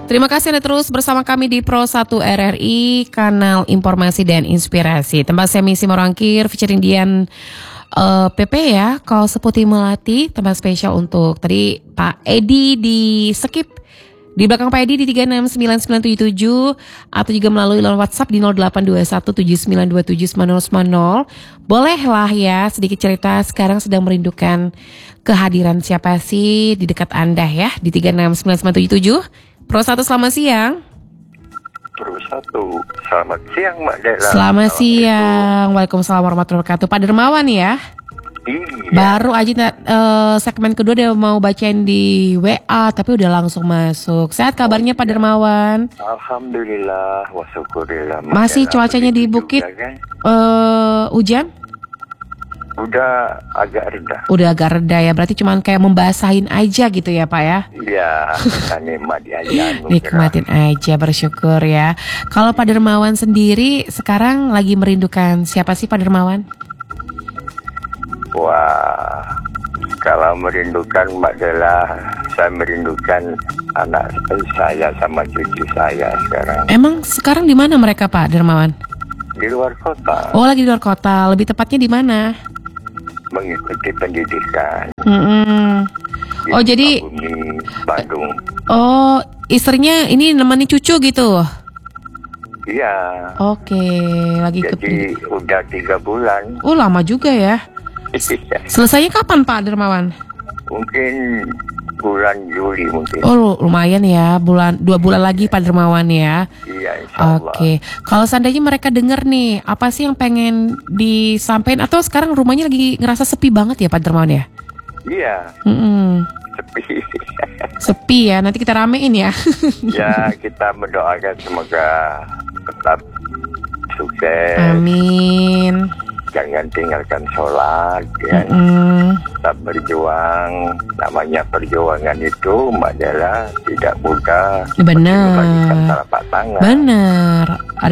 Terima kasih Anda terus bersama kami di Pro 1 RRI, kanal informasi dan inspirasi. Tempat saya misi Morangkir, featuring Dian PP ya, Kau Seputi Melati. Tempat spesial untuk tadi Pak Edi di Skip. Di belakang Pak Edi di 369977 atau juga melalui WhatsApp di 082179279090. Bolehlah ya sedikit cerita sekarang sedang merindukan kehadiran siapa sih di dekat Anda ya di 369977. Pro 1 selamat siang. Pro 1 selamat siang Mbak Dela. Selamat siang. Waalaikumsalam warahmatullahi wabarakatuh. Pak Dermawan ya. Iya. Baru aja segmen kedua dia mau bacain di WA tapi udah langsung masuk. Sehat kabarnya Pak Dermawan? Alhamdulillah wa syukurillah. Masih cuacanya di Bukit kan? hujan? Udah agak rendah. Udah agak reda ya, berarti cuman kayak membasahin aja gitu ya Pak ya? Iya, kita nikmati aja. Nikmatin aja, bersyukur ya. Kalau Pak Dermawan sendiri sekarang lagi merindukan siapa sih Pak Dermawan? Wah, kalau merindukan Mbak Dela, saya merindukan anak saya sama cucu saya sekarang. Emang sekarang di mana mereka Pak Dermawan? Di luar kota. Oh, lagi di luar kota. Lebih tepatnya di mana? Mengikuti pendidikan. Oh, jadi Bumi, Bandung. oh, istrinya ini nemani cucu gitu. Iya. Oke, lagi Jadi udah 3 bulan. Oh, lama juga ya. Selesainya kapan Pak Dermawan? Mungkin bulan Juli mungkin. Oh, lumayan ya, 2 bulan lagi Pak Dermawan ya. Iya, insya Allah. Oke, kalau seandainya mereka denger nih, apa sih yang pengen disampaikan? Atau sekarang rumahnya lagi ngerasa sepi banget ya Pak Dermawan ya? Iya, sepi. Sepi ya, nanti kita ramein ya. Ya, kita mendoakan semoga tetap sukses. Amin. Jangan tinggalkan sholat, ya. Tetap berjuang. Namanya perjuangan itu, Mbak Dela, tidak mudah. Benar. Membagikan telapak tangan. Benar.